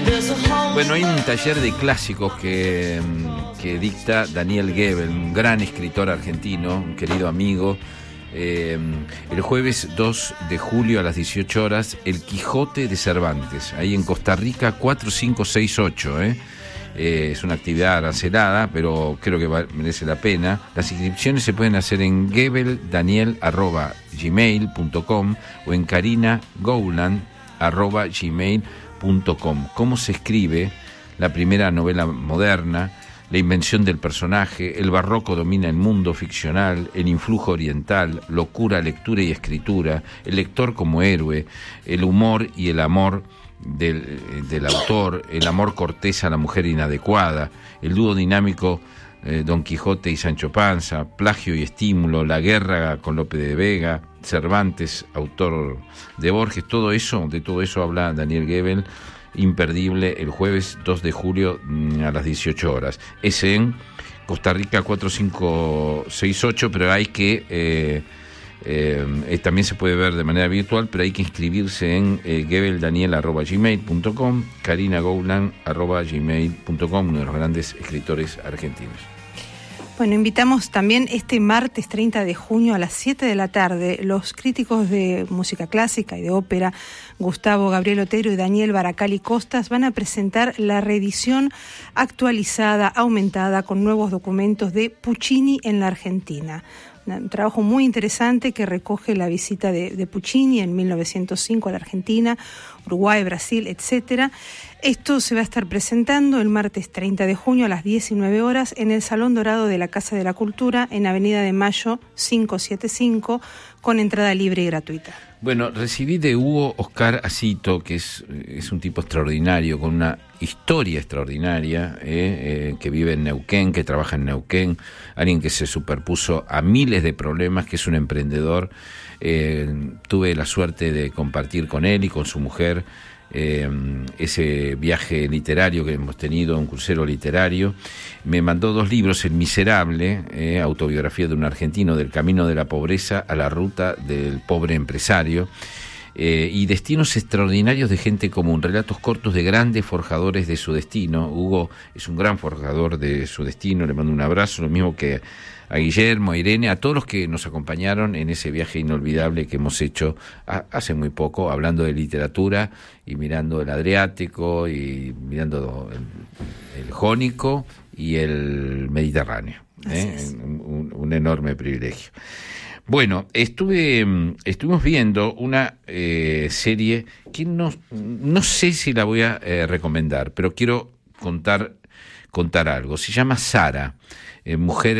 Bueno, hay un taller de clásicos que dicta Daniel Goebel, un gran escritor argentino, un querido amigo. El jueves 2 de julio a las 18 horas, El Quijote de Cervantes, ahí en Costa Rica 4568. Es una actividad arancelada, pero creo que merece la pena. Las inscripciones se pueden hacer en goebeldaniel@gmail.com o en carinagouland@gmail.com. ¿Cómo se escribe la primera novela moderna? La invención del personaje, el barroco domina el mundo ficcional, el influjo oriental, locura, lectura y escritura, el lector como héroe, el humor y el amor del autor, el amor cortés a la mujer inadecuada, el dúo dinámico Don Quijote y Sancho Panza, plagio y estímulo, la guerra con Lope de Vega, Cervantes, autor de Borges, de todo eso habla Daniel Goebel. Imperdible, el jueves 2 de julio a las 18 horas. Es en Costa Rica 4568, pero hay que también se puede ver de manera virtual, pero hay que inscribirse en goebeldaniel@gmail.com, carinagouland@gmail.com, uno de los grandes escritores argentinos. Bueno, invitamos también este martes 30 de junio a las 7 de la tarde los críticos de música clásica y de ópera, Gustavo Gabriel Otero y Daniel Baracali Costas, van a presentar la reedición actualizada, aumentada, con nuevos documentos de Puccini en la Argentina. Un trabajo muy interesante que recoge la visita de Puccini en 1905 a la Argentina, Uruguay, Brasil, etcétera. Esto se va a estar presentando el martes 30 de junio a las 19 horas en el Salón Dorado de la Casa de la Cultura en Avenida de Mayo 575, con entrada libre y gratuita. Bueno, recibí de Hugo Oscar Acito, que es un tipo extraordinario, con una historia extraordinaria, que vive en Neuquén, que trabaja en Neuquén, alguien que se superpuso a miles de problemas, que es un emprendedor. Tuve la suerte de compartir con él y con su mujer ese viaje literario que hemos tenido, un crucero literario. Me mandó 2 libros, El Miserable, autobiografía de un argentino, del camino de la pobreza a la ruta del pobre empresario, y Destinos extraordinarios de gente común, relatos cortos de grandes forjadores de su destino. Hugo es un gran forjador de su destino, le mando un abrazo, lo mismo que a Guillermo, a Irene, a todos los que nos acompañaron en ese viaje inolvidable que hemos hecho hace muy poco, hablando de literatura y mirando el Adriático y mirando el Jónico y el Mediterráneo. Un enorme privilegio. Bueno, estuvimos viendo una serie que no sé si la voy a recomendar, pero quiero contar algo. Se llama Sara, mujer